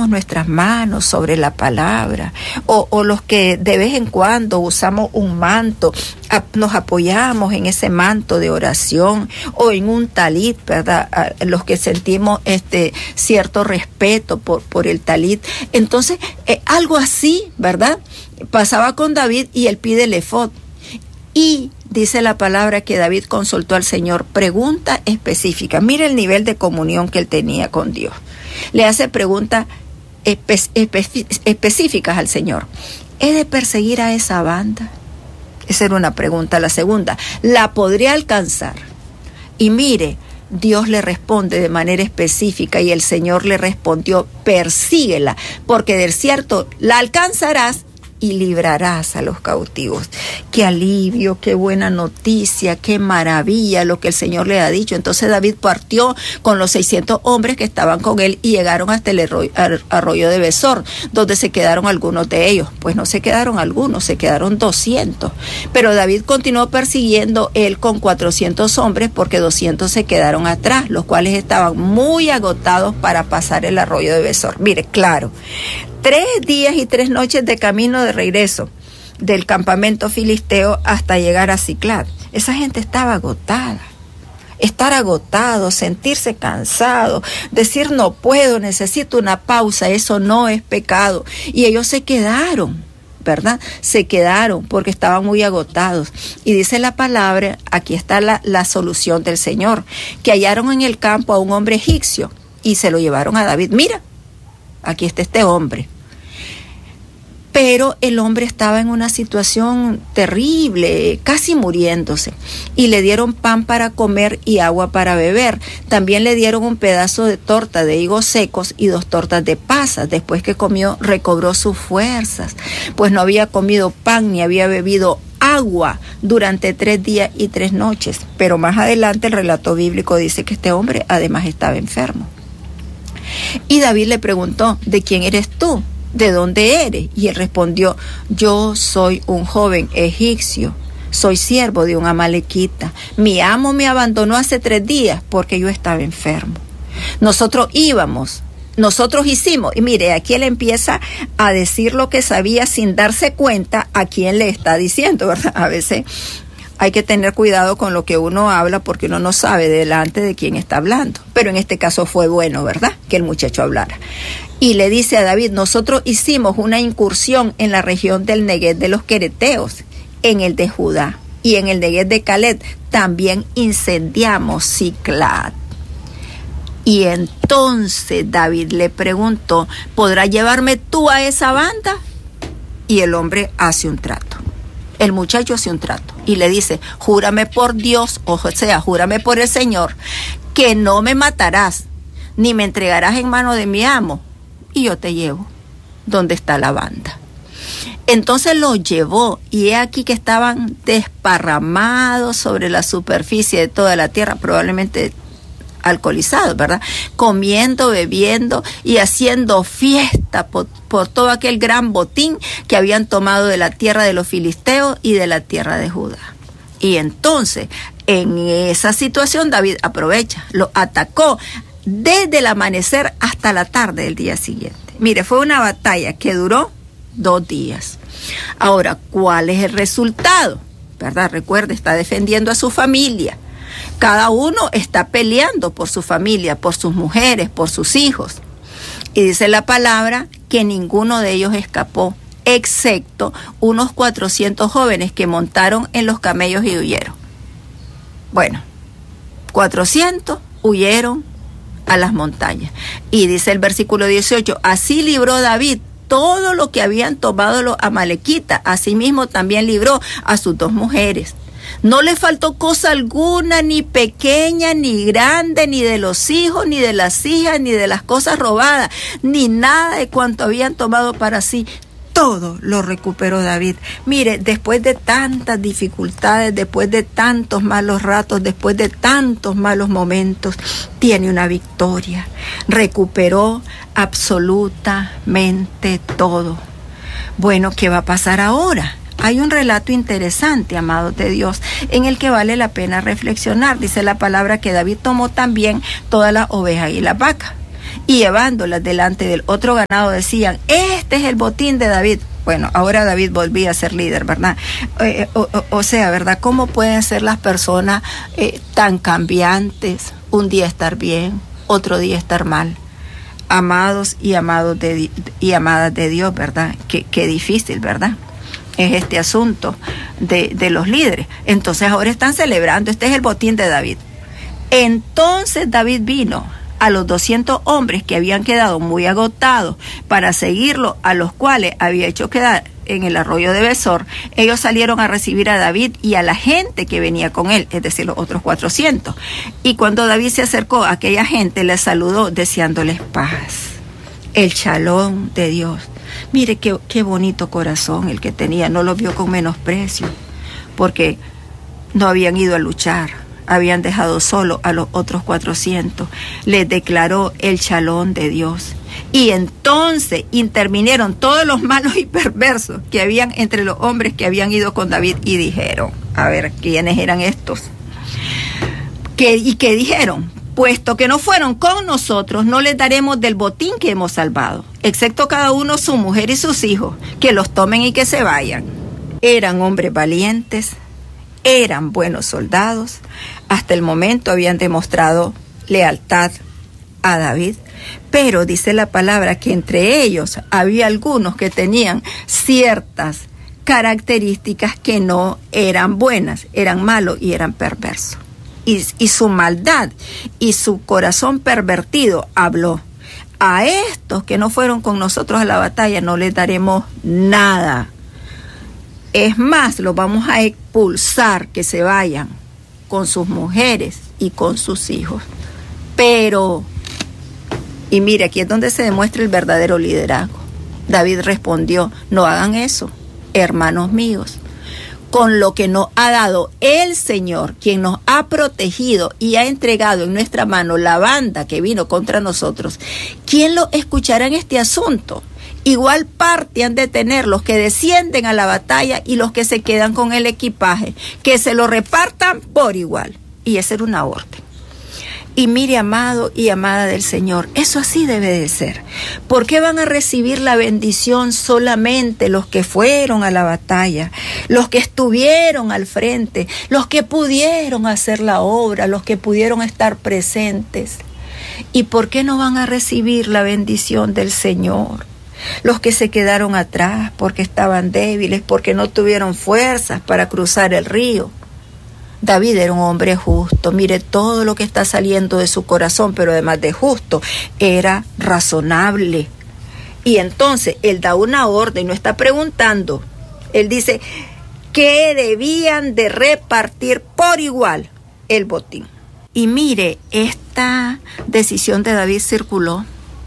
ponemos nuestras manos sobre la palabra, o los que de vez en cuando usamos un manto, nos apoyamos en ese manto de oración o en un talit, ¿verdad? Los que sentimos cierto respeto por el talit. Entonces, algo así, ¿verdad? Pasaba con David y él pide el efod. Y dice la palabra que David consultó al Señor pregunta específica. Mire el nivel de comunión que él tenía con Dios. Le hace preguntas específicas al Señor. ¿He de perseguir a esa banda? Esa era una pregunta. La segunda, ¿la podré alcanzar? Y mire, Dios le responde de manera específica y el Señor le respondió, persíguela, porque de cierto la alcanzarás y librarás a los cautivos. Qué alivio, qué buena noticia, qué maravilla lo que el Señor le ha dicho. Entonces David partió con los 600 hombres que estaban con él y llegaron hasta el arroyo de Besor, donde se quedaron algunos de ellos. Pues no se quedaron algunos, se quedaron 200. Pero David continuó persiguiendo él con 400 hombres porque 200 se quedaron atrás, los cuales estaban muy agotados para pasar el arroyo de Besor. Mire, claro, 3 días y 3 noches de camino de regreso del campamento filisteo hasta llegar a Ciclag. Esa gente estaba agotada. Estar agotado, sentirse cansado, decir no puedo, necesito una pausa, eso no es pecado. Y ellos se quedaron, ¿verdad? Se quedaron porque estaban muy agotados. Y dice la palabra, aquí está la solución del Señor, que hallaron en el campo a un hombre egipcio y se lo llevaron a David. Mira, aquí está este hombre. Pero el hombre estaba en una situación terrible, casi muriéndose, y le dieron pan para comer y agua para beber. También le dieron un pedazo de torta de higos secos y 2 tortas de pasas. Después que comió, recobró sus fuerzas, pues no había comido pan ni había bebido agua durante 3 días y 3 noches. Pero más adelante el relato bíblico dice que este hombre además estaba enfermo. Y David le preguntó, ¿de quién eres tú? ¿De dónde eres? Y él respondió, yo soy un joven egipcio, soy siervo de un amalequita. Mi amo me abandonó hace 3 días porque yo estaba enfermo. Nosotros hicimos, y mire, aquí él empieza a decir lo que sabía sin darse cuenta a quién le está diciendo, ¿verdad? A veces hay que tener cuidado con lo que uno habla porque uno no sabe delante de quién está hablando. Pero en este caso fue bueno, ¿verdad?, que el muchacho hablara. Y le dice a David, nosotros hicimos una incursión en la región del Neguev de los Quereteos, en el de Judá y en el Neguev de Caleb. También incendiamos Ciclag. Y entonces David le preguntó, ¿podrás llevarme tú a esa banda? Y el hombre hace un trato. El muchacho hace un trato y le dice, júrame por Dios, o sea, júrame por el Señor, que no me matarás, ni me entregarás en mano de mi amo, y yo te llevo donde está la banda. Entonces lo llevó, y he aquí que estaban desparramados sobre la superficie de toda la tierra, probablemente alcoholizados, ¿verdad? Comiendo, bebiendo y haciendo fiesta por todo aquel gran botín que habían tomado de la tierra de los filisteos y de la tierra de Judá. Y entonces, en esa situación, David aprovecha, lo atacó desde el amanecer hasta la tarde del día siguiente. Mire, fue una batalla que duró 2 días. Ahora, ¿cuál es el resultado? ¿Verdad? Recuerde, está defendiendo a su familia. Cada uno está peleando por su familia, por sus mujeres, por sus hijos. Y dice la palabra que ninguno de ellos escapó, excepto unos 400 jóvenes que montaron en los camellos y huyeron. Bueno, 400 huyeron a las montañas. Y dice el versículo 18, así libró David todo lo que habían tomado los amalequitas. Asimismo también libró a sus 2 mujeres. No le faltó cosa alguna, ni pequeña, ni grande, ni de los hijos, ni de las hijas, ni de las cosas robadas, ni nada de cuanto habían tomado para sí. Todo lo recuperó David. Mire, después de tantas dificultades, después de tantos malos ratos, después de tantos malos momentos, tiene una victoria. Recuperó absolutamente todo. Bueno, ¿qué va a pasar ahora? Hay un relato interesante, amados de Dios, en el que vale la pena reflexionar. Dice la palabra que David tomó también todas las ovejas y las vacas. y llevándolas delante del otro ganado decían, este es el botín de David. Bueno, ahora David volvía a ser líder, ¿verdad? O sea, ¿verdad? ¿Cómo pueden ser las personas tan cambiantes? Un día estar bien, otro día estar mal. Amados y amadas de Dios, ¿verdad? Qué difícil, ¿verdad? Es este asunto de los líderes. Entonces ahora están celebrando, este es el botín de David. Entonces David vino a los 200 hombres que habían quedado muy agotados para seguirlo, a los cuales había hecho quedar en el arroyo de Besor. Ellos salieron a recibir a David y a la gente que venía con él, es decir, los otros 400. Y cuando David se acercó a aquella gente, les saludó deseándoles paz. El shalom de Dios. Mire qué bonito corazón el que tenía, no lo vio con menosprecio, porque no habían ido a luchar. Habían dejado solo a los otros 400. Les declaró el shalom de Dios. Y entonces intervinieron todos los malos y perversos que habían entre los hombres que habían ido con David y dijeron, a ver, ¿quiénes eran estos? ¿Y qué dijeron? Puesto que no fueron con nosotros, no les daremos del botín que hemos salvado, excepto cada uno su mujer y sus hijos, que los tomen y que se vayan. Eran hombres valientes, eran buenos soldados, hasta el momento habían demostrado lealtad a David, pero dice la palabra que entre ellos había algunos que tenían ciertas características que no eran buenas, eran malos y eran perversos. Y su maldad y su corazón pervertido habló. A estos que no fueron con nosotros a la batalla no les daremos nada. Es más, los vamos a expulsar, que se vayan con sus mujeres y con sus hijos. Pero, y mire, aquí es donde se demuestra el verdadero liderazgo. David respondió, no hagan eso, hermanos míos. Con lo que nos ha dado el Señor, quien nos ha protegido y ha entregado en nuestra mano la banda que vino contra nosotros, ¿quién lo escuchará en este asunto? Igual parte han de tener los que descienden a la batalla y los que se quedan con el equipaje, que se lo repartan por igual. Y esa era una orden. Y mire, amado y amada del Señor, eso así debe de ser. ¿Por qué van a recibir la bendición solamente los que fueron a la batalla, los que estuvieron al frente, los que pudieron hacer la obra, los que pudieron estar presentes? ¿Y por qué no van a recibir la bendición del Señor los que se quedaron atrás porque estaban débiles, porque no tuvieron fuerzas para cruzar el río? David era un hombre justo, mire todo lo que está saliendo de su corazón, pero además de justo, era razonable. Y entonces él da una orden, no está preguntando, él dice que debían de repartir por igual el botín. Y mire, esta decisión de David circuló,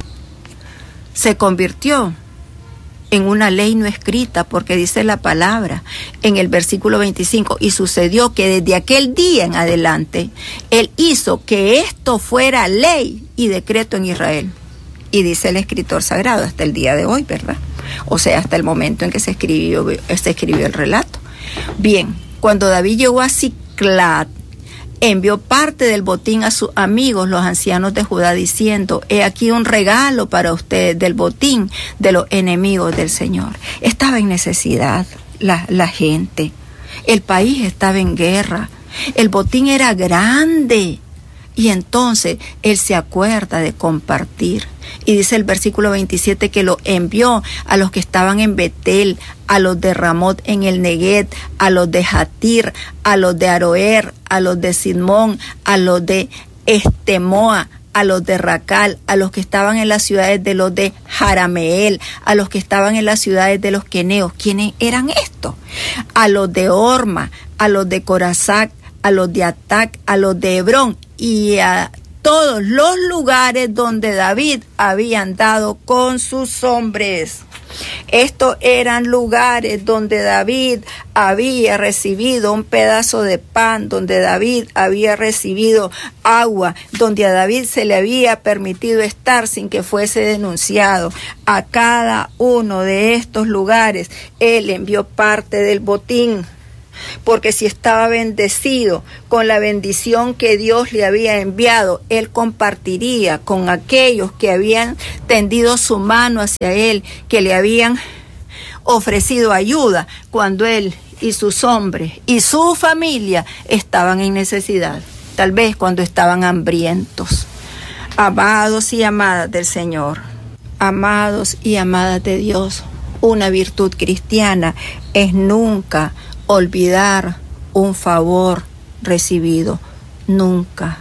se convirtió en una ley no escrita, porque dice la palabra en el versículo 25, y sucedió que desde aquel día en adelante, él hizo que esto fuera ley y decreto en Israel. Y dice el escritor sagrado, hasta el día de hoy, ¿verdad? O sea, hasta el momento en que se escribió el relato. Bien, cuando David llegó a Siclag, envió parte del botín a sus amigos, los ancianos de Judá, diciendo, he aquí un regalo para ustedes del botín de los enemigos del Señor. Estaba en necesidad la gente. El país estaba en guerra. El botín era grande. Y entonces él se acuerda de compartir. Y dice el versículo 27 que lo envió a los que estaban en Betel, a los de Ramot en el Neguet, a los de Jatir, a los de Aroer, a los de Sidmón, a los de Estemoa, a los de Racal, a los que estaban en las ciudades de los de Jarameel, a los que estaban en las ciudades de los queneos. ¿Quiénes eran estos? A los de Orma, a los de Corazac, a los de Atac, a los de Hebrón y a todos los lugares donde David había andado con sus hombres. Estos eran lugares donde David había recibido un pedazo de pan, donde David había recibido agua, donde a David se le había permitido estar sin que fuese denunciado. A cada uno de estos lugares él envió parte del botín. porque si estaba bendecido con la bendición que Dios le había enviado, él compartiría con aquellos que habían tendido su mano hacia él, que le habían ofrecido ayuda cuando él y sus hombres y su familia estaban en necesidad, tal vez cuando estaban hambrientos. Amados y amadas del Señor, amados y amadas de Dios, una virtud cristiana es nunca olvidar un favor recibido, nunca.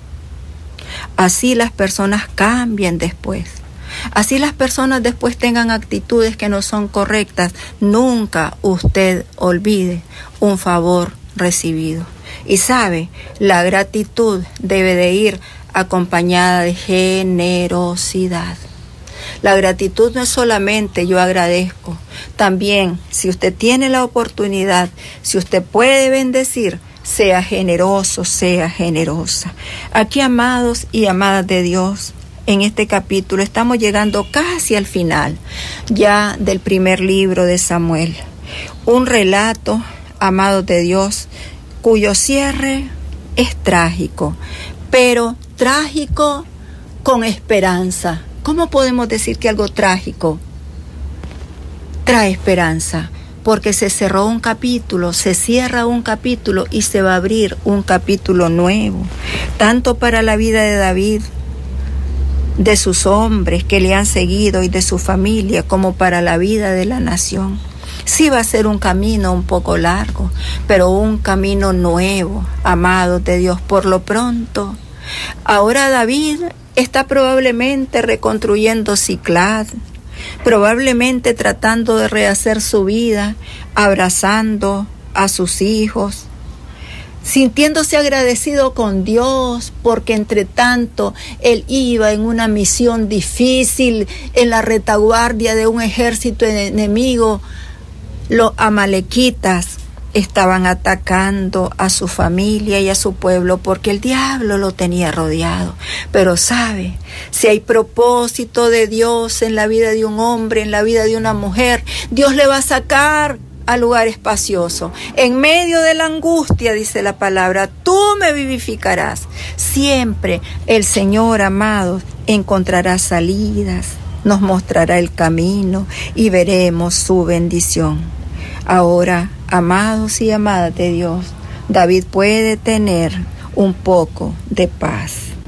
Así las personas cambien después. Así las personas después tengan actitudes que no son correctas. Nunca usted olvide un favor recibido. Y sabe, la gratitud debe de ir acompañada de generosidad. La gratitud no es solamente yo agradezco. También, si usted tiene la oportunidad, si usted puede bendecir, sea generoso, sea generosa. Aquí, amados y amadas de Dios, en este capítulo estamos llegando casi al final ya del primer libro de Samuel. Un relato, amados de Dios, cuyo cierre es trágico, pero trágico con esperanza. ¿Cómo podemos decir que algo trágico trae esperanza? Porque se cerró un capítulo, se cierra un capítulo y se va a abrir un capítulo nuevo, tanto para la vida de David, de sus hombres que le han seguido y de su familia, como para la vida de la nación. Sí va a ser un camino un poco largo, pero un camino nuevo, amados de Dios. Por lo pronto, ahora David está probablemente reconstruyendo Siclag, probablemente tratando de rehacer su vida, abrazando a sus hijos, sintiéndose agradecido con Dios, porque entre tanto él iba en una misión difícil, en la retaguardia de un ejército enemigo. Los amalequitas estaban atacando a su familia y a su pueblo porque el diablo lo tenía rodeado. Pero sabe, si hay propósito de Dios en la vida de un hombre, en la vida de una mujer, Dios le va a sacar a lugar espacioso. En medio de la angustia, dice la palabra, tú me vivificarás. Siempre el Señor, amado, encontrará salidas, nos mostrará el camino y veremos su bendición. Ahora, amados y amadas de Dios, David puede tener un poco de paz.